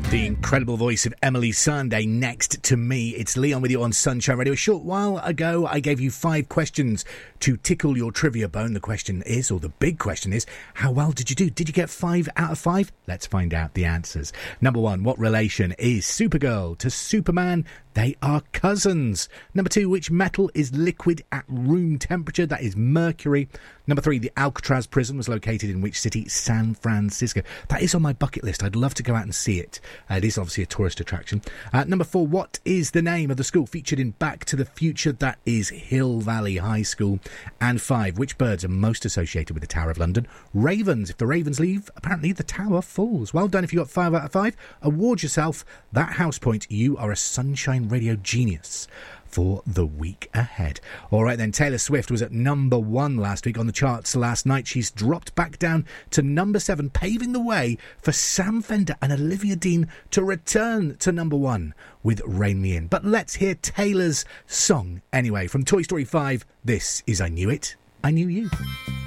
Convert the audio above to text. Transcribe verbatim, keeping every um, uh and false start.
The incredible voice of Emily Sandé next to me. It's Leon with you on Sunshine Radio. A short while ago, I gave you five questions to tickle your trivia bone. The question is, or the big question is, how well did you do? Did you get five out of five? Let's find out the answers. Number one, what relation is Supergirl to Superman? They are cousins. Number two, which metal is liquid at room temperature? That is mercury. Number three, the Alcatraz prison was located in which city? San Francisco. That is on my bucket list. I'd love to go out and see it. Uh, it is obviously a tourist attraction. Uh, number four, what is the name of the school featured in Back to the Future? That is Hill Valley High School. And five, which birds are most associated with the Tower of London? Ravens. If the ravens leave, apparently the tower falls. Well done if you got five out of five. Award yourself that house point. You are a Sunshine Radio genius for the week ahead. All right then, Taylor Swift was at number one last week on the charts last night. She's dropped back down to number seven, paving the way for Sam Fender and Olivia Dean to return to number one with Rain Me In. But let's hear Taylor's song anyway. From Toy Story five, this is I Knew It, I Knew You.